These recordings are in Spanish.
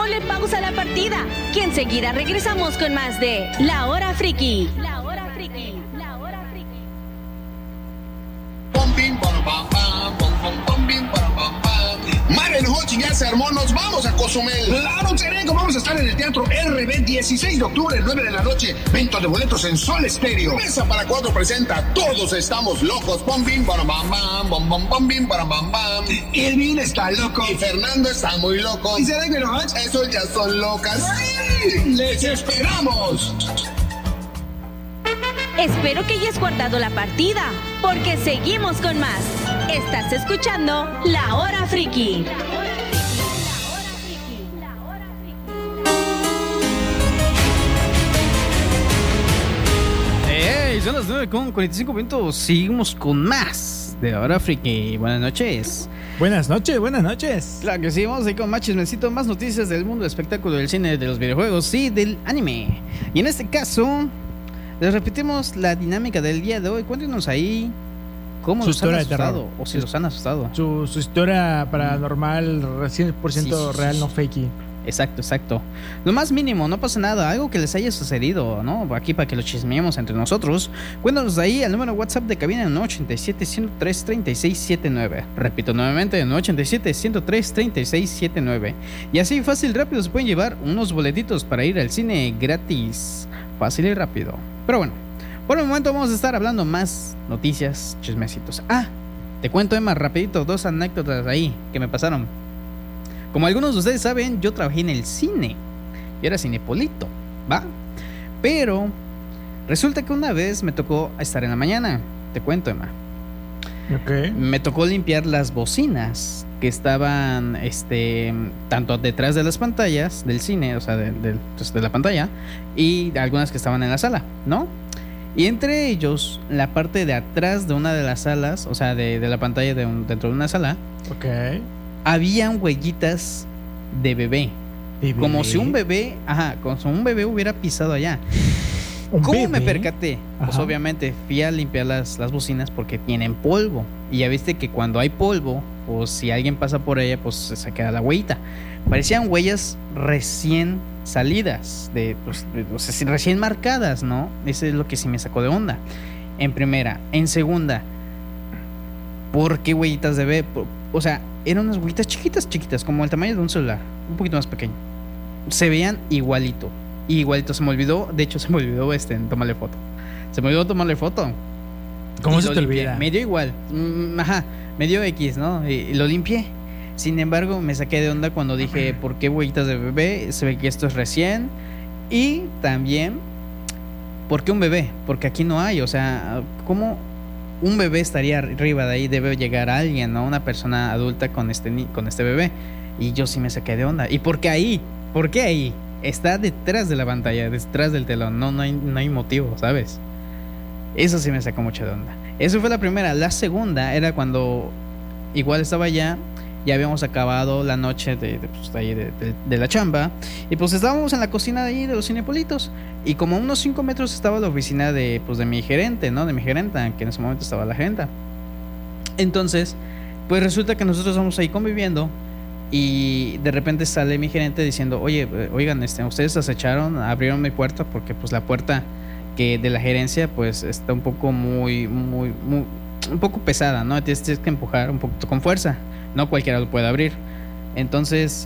Ponle pausa a la partida, que enseguida regresamos con más de La Hora Friki. La Hora Friki. La Hora Friki. Mario Hochi ya se armó, nos vamos a Cozumel. Claro, Cherengo, vamos a estar en el Teatro RB 16 de octubre, 9 de la noche. Venta de boletos en Sol Estéreo. Mesa para 4 presenta Todos Estamos Locos. Bom, bim, bam, bam, bom, bom, bom, bim, bam, bam, bam. Y Elvin está loco. Y Fernando está muy loco. Y Cherengo y Hochi, esos ya son locas. ¡Sí! ¡Les esperamos! Espero que hayas guardado la partida, porque seguimos con más. Estás escuchando La Hora Friki. Hey, son las 9:45. Seguimos con más de La Hora Friki. Buenas noches. Buenas noches. Claro que sí, vamos a ir con más chismecito, más noticias del mundo del espectáculo, del cine, de los videojuegos y del anime. Y en este caso, les repetimos la dinámica del día de hoy. Cuéntenos ahí cómo los han asustado o si los han asustado. Su historia paranormal 100% real, no fakey. Exacto. Lo más mínimo, no pasa nada. Algo que les haya sucedido, ¿no? Aquí para que lo chismeemos entre nosotros. Cuéntanos ahí al número WhatsApp de cabina 987-103-3679. Repito nuevamente, 987-103-3679. Y así fácil, rápido, se pueden llevar unos boletitos para ir al cine gratis. Fácil y rápido. Pero bueno, por el momento vamos a estar hablando más noticias, chismecitos. Te cuento, Emma, rapidito, 2 anécdotas ahí que me pasaron. Como algunos de ustedes saben, yo trabajé en el cine. Yo era cinepolito, ¿va? Pero resulta que una vez me tocó estar en la mañana. Te cuento, Emma. Ok. Me tocó limpiar las bocinas que estaban tanto detrás de las pantallas del cine, o sea, de la pantalla, y algunas que estaban en la sala, ¿no? Y entre ellos, la parte de atrás de una de las salas, o sea, de la pantalla dentro de una sala, ok, habían huellitas de bebé. Como si un bebé hubiera pisado allá. ¿Cómo me percaté? Pues obviamente fui a limpiar las bocinas porque tienen polvo. Y ya viste que cuando hay polvo, pues si alguien pasa por ella, pues se queda la huellita. Parecían huellas recién salidas, recién marcadas, ¿no? Eso es lo que sí me sacó de onda. En primera. En segunda, ¿por qué huellitas de bebé? O sea, eran unas huellitas chiquitas, como el tamaño de un celular, un poquito más pequeño. Se veían igualito, se me olvidó tomarle foto. ¿Cómo se te olvida? Me dio igual, me dio X, ¿no? Y lo limpié. Sin embargo, me saqué de onda cuando dije, ¿por qué huellitas de bebé? Se ve que esto es recién. Y también, ¿por qué un bebé? Porque aquí no hay, o sea, ¿cómo un bebé estaría arriba de ahí? Debe llegar alguien, ¿no? Una persona adulta con este bebé. Y yo sí me saqué de onda. ¿Y por qué ahí? Está detrás de la pantalla, detrás del telón. No hay motivo, ¿sabes? Eso sí me sacó mucho de onda. Eso fue la primera. La segunda era cuando igual estaba allá. Ya habíamos acabado la noche de la chamba. Y pues estábamos en la cocina de ahí de los cinepolitos. Y como a unos 5 metros estaba la oficina de mi gerente, ¿no? De mi gerenta, que en ese momento estaba la gerenta. Entonces, pues resulta que nosotros estamos ahí conviviendo. Y de repente sale mi gerente diciendo, oigan, ustedes acecharon, abrieron mi puerta, porque pues la puerta que de la gerencia pues está un poco un poco pesada, ¿no? Tienes que empujar un poquito con fuerza. No cualquiera lo puede abrir. Entonces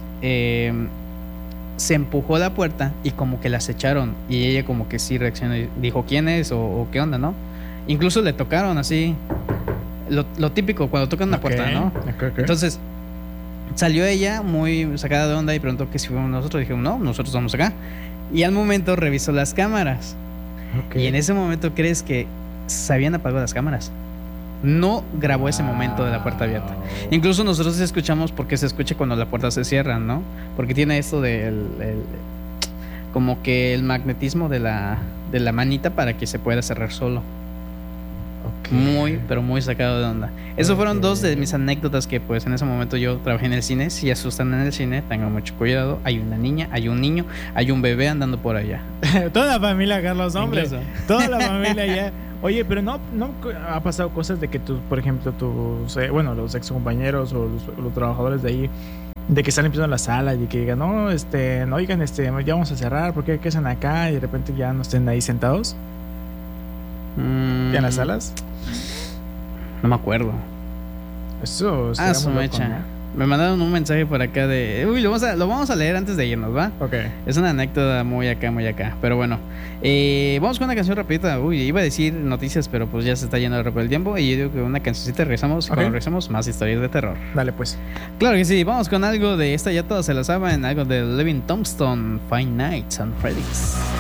se empujó la puerta y como que la acecharon. Y ella como que sí reaccionó y dijo, ¿quién es? O qué onda, ¿no? Incluso le tocaron así lo típico cuando tocan una puerta, ¿no? Okay. Entonces salió ella muy sacada de onda y preguntó que si fuimos nosotros. Dijimos, no, nosotros vamos acá. Y al momento revisó las cámaras. Y en ese momento, ¿crees que se habían apagado las cámaras? No grabó ese momento de la puerta abierta. Incluso nosotros escuchamos, porque se escucha cuando la puerta se cierra, ¿no? Porque tiene esto como que el magnetismo de la manita para que se pueda cerrar solo. Muy, pero muy sacado de onda. Eso fueron 2 de mis anécdotas que pues en ese momento yo trabajé en el cine. Si asustan en el cine, tengan mucho cuidado. Hay una niña, hay un niño, hay un bebé andando por allá. Toda la familia, Carlos, hombre. Toda la familia ya. Oye, pero no ha pasado cosas de que tú, por ejemplo, los ex compañeros o los trabajadores de ahí De que están limpiando la sala y que digan, no, no, oigan, ya vamos a cerrar, ¿por qué están acá? Y de repente ya no estén ahí sentados. ¿En las salas? No me acuerdo. Eso será su muy loco, mecha. ¿no? Me mandaron un mensaje por acá de... Uy, lo vamos a leer antes de irnos, ¿va? Ok. Es una anécdota muy acá. Pero bueno, vamos con una canción rapidita. Uy, iba a decir noticias, pero pues ya se está yendo rápido el tiempo. Y yo digo que una cancioncita regresamos. Ok. Cuando regresamos, más historias de terror. Dale, pues. Claro que sí, vamos con algo de esta, ya todos se lo saben. Algo de Levin Tombstone, Five Nights at Freddy's.